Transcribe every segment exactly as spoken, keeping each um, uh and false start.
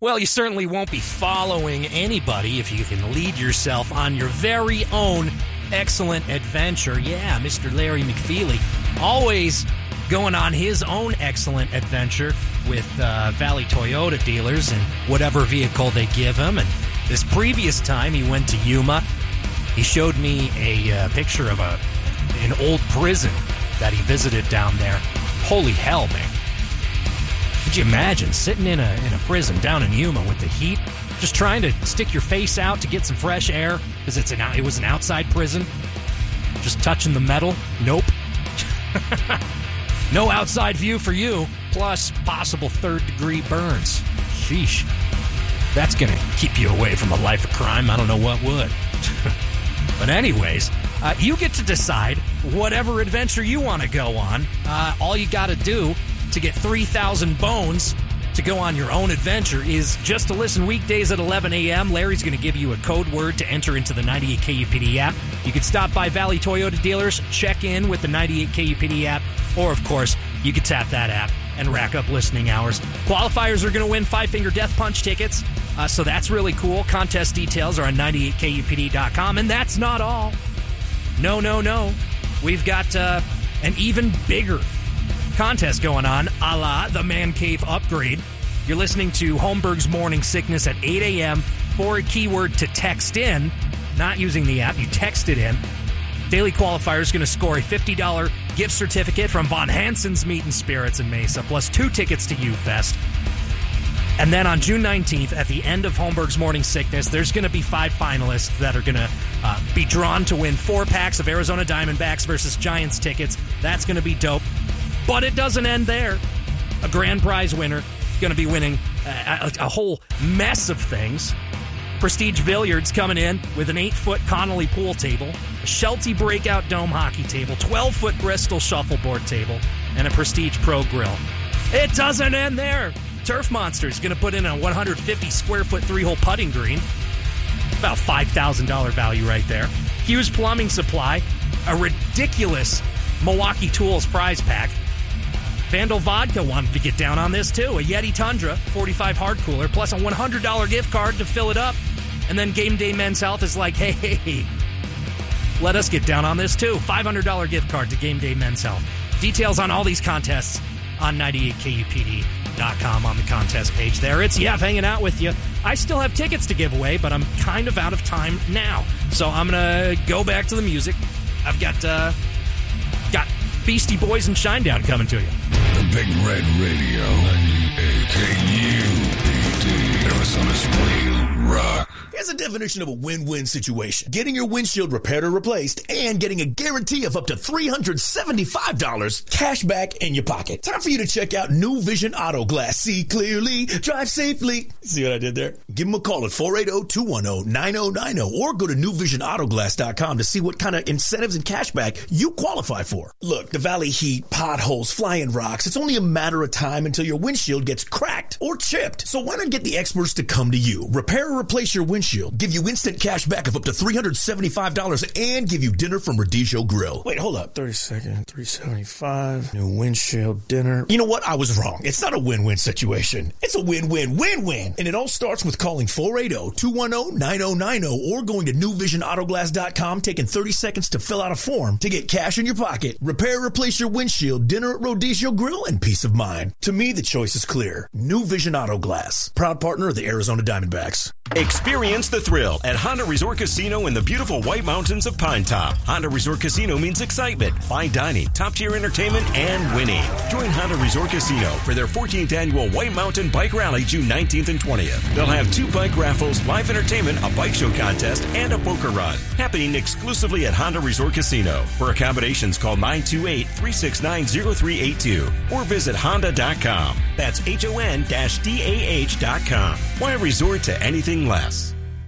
Well, you certainly won't be following anybody if you can lead yourself on your very own excellent adventure. Yeah, Mister Larry McFeely, always going on his own excellent adventure with uh, Valley Toyota dealers and whatever vehicle they give him. And this previous time he went to Yuma, he showed me a uh, picture of a an old prison that he visited down there. Holy hell, man. Could you imagine sitting in a in a prison down in Yuma with the heat, just trying to stick your face out to get some fresh air because it's an it was an outside prison? Just touching the metal? Nope. No outside view for you, plus possible third-degree burns. Sheesh. That's going to keep you away from a life of crime. I don't know what would. But anyways, uh, you get to decide whatever adventure you want to go on. Uh, all you got to do to get three thousand bones to go on your own adventure is just to listen weekdays at eleven a.m. Larry's going to give you a code word to enter into the ninety-eight K U P D app. You can stop by Valley Toyota dealers, check in with the ninety-eight K U P D app, or, of course, you can tap that app and rack up listening hours. Qualifiers are going to win Five Finger Death Punch tickets, uh, so that's really cool. Contest details are on ninety-eight K U P D dot com, and that's not all. No, no, no. We've got uh, an even bigger contest going on, a la the Man Cave upgrade. You're listening to Holmberg's Morning Sickness at eight a.m. for a keyword to text in, not using the app. You text it in. Daily Qualifier is going to score a fifty dollars gift certificate from Von Hansen's Meat and Spirits in Mesa, plus two tickets to U-Fest. And then on June nineteenth, at the end of Holmberg's Morning Sickness, there's going to be five finalists that are going to uh, be drawn to win four packs of Arizona Diamondbacks versus Giants tickets. That's going to be dope. But it doesn't end there. A grand prize winner going to be winning a, a, a whole mess of things. Prestige Billiards coming in with an eight-foot Connolly pool table, a Sheltie Breakout Dome hockey table, twelve-foot Bristol shuffleboard table, and a Prestige Pro Grill. It doesn't end there. Turf Monsters going to put in a one hundred fifty square foot three-hole putting green. About five thousand dollars value right there. Hughes Plumbing Supply, a ridiculous Milwaukee Tools prize pack. Vandal Vodka wanted to get down on this, too. A Yeti Tundra, forty-five hard cooler, plus a one hundred dollars gift card to fill it up. And then Game Day Men's Health is like, hey, hey, hey, let us get down on this, too. five hundred dollars gift card to Game Day Men's Health. Details on all these contests on ninety-eight K U P D dot com on the contest page there. It's Yev hanging out with you. I still have tickets to give away, but I'm kind of out of time now. So I'm going to go back to the music. I've got, uh, got Beastie Boys and Shinedown coming to you. The Big Red Radio, ninety-eight K U P D, Arizona's real rock. Here's a definition of a win-win situation. Getting your windshield repaired or replaced and getting a guarantee of up to three hundred seventy-five dollars cash back in your pocket. Time for you to check out New Vision Auto Glass. See clearly, drive safely. See what I did there? Give them a call at four eight zero, two one zero, nine zero nine zero or go to new vision auto glass dot com to see what kind of incentives and cash back you qualify for. Look, the valley heat, potholes, flying rocks, it's only a matter of time until your windshield gets cracked or chipped. So why not get the experts to come to you? Repair or replace your windshield, give you instant cash back of up to three hundred seventy-five dollars, and give you dinner from Radisho Grill. Wait, hold up. thirty seconds, three hundred seventy-five dollars, new windshield, dinner. You know what? I was wrong. It's not a win-win situation. It's a win-win-win-win. And it all starts with calling four eight zero, two one zero, nine zero nine zero or going to new vision auto glass dot com, taking thirty seconds to fill out a form to get cash in your pocket, repair or replace your windshield, dinner at Rodizio Grill, and peace of mind. To me, the choice is clear. New Vision Auto Glass, proud partner of the Arizona Diamondbacks. Experience the thrill at Honda Resort Casino in the beautiful White Mountains of Pine Top. Honda Resort Casino means excitement, fine dining, top-tier entertainment, and winning. Join Honda Resort Casino for their fourteenth annual White Mountain Bike Rally June nineteenth and twentieth. They'll have two bike raffles, live entertainment, a bike show contest, and a poker run. Happening exclusively at Honda Resort Casino. For accommodations, call nine two eight, three six nine, zero three eight two or visit honda dot com. That's H O N D A H dot com. Why resort to anything less?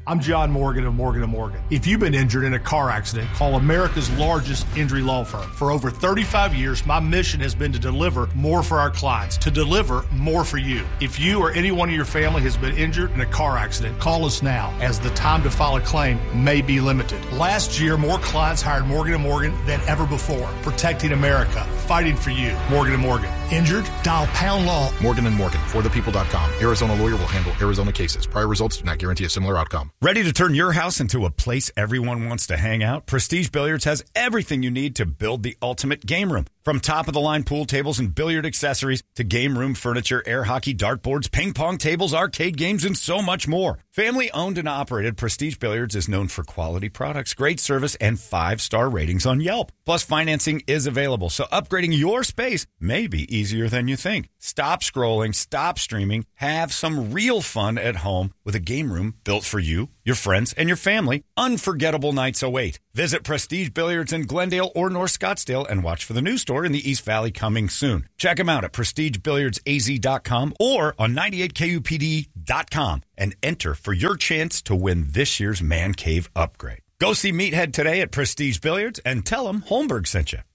I'm John Morgan of Morgan and Morgan. If you've been injured in a car accident, call America's largest injury law firm. For over thirty-five years, my mission has been to deliver more for our clients, to deliver more for you. If you or anyone in your family has been injured in a car accident, call us now, as the time to file a claim may be limited. Last year, more clients hired Morgan and Morgan than ever before, protecting America, fighting for you. Morgan and Morgan. Injured? Dial pound law. Morgan and Morgan, for the people dot com. Arizona lawyer will handle Arizona cases. Prior results do not guarantee a similar outcome. Ready to turn your house into a place everyone wants to hang out? Prestige Billiards has everything you need to build the ultimate game room. From top-of-the-line pool tables and billiard accessories to game room furniture, air hockey, dartboards, ping pong tables, arcade games, and so much more. Family-owned and operated, Prestige Billiards is known for quality products, great service, and five-star ratings on Yelp. Plus, financing is available, so upgrading your space may be easier than you think. Stop scrolling, stop streaming, have some real fun at home with a game room built for you, your friends, and your family. Unforgettable nights await. Visit Prestige Billiards in Glendale or North Scottsdale and watch for the new store in the East Valley coming soon. Check them out at prestige billiards a z dot com or on ninety-eight K U P D dot com and enter for your chance to win this year's Man Cave upgrade. Go see Meathead today at Prestige Billiards and tell him Holmberg sent you.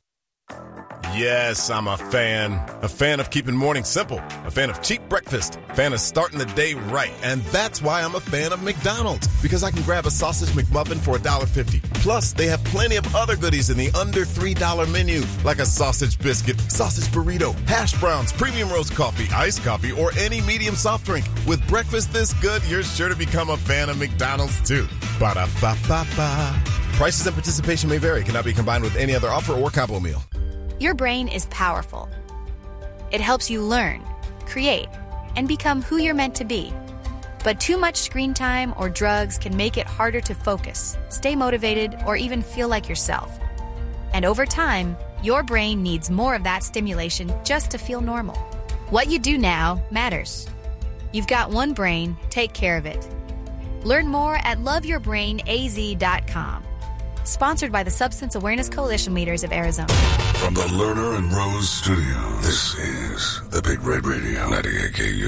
Yes, I'm a fan. A fan of keeping mornings simple. A fan of cheap breakfast. A fan of starting the day right. And that's why I'm a fan of McDonald's. Because I can grab a sausage McMuffin for one dollar fifty. Plus, they have plenty of other goodies in the under three dollar menu. Like a sausage biscuit, sausage burrito, hash browns, premium roast coffee, iced coffee, or any medium soft drink. With breakfast this good, you're sure to become a fan of McDonald's too. Ba-da-ba-ba-ba. Prices and participation may vary. Cannot be combined with any other offer or combo meal. Your brain is powerful. It helps you learn, create, and become who you're meant to be. But too much screen time or drugs can make it harder to focus, stay motivated, or even feel like yourself. And over time, your brain needs more of that stimulation just to feel normal. What you do now matters. You've got one brain, take care of it. Learn more at love your brain a z dot com. Sponsored by the Substance Awareness Coalition Leaders of Arizona. From the Lerner and Rose Studio, this is the Big Red Radio, ninety-eight K U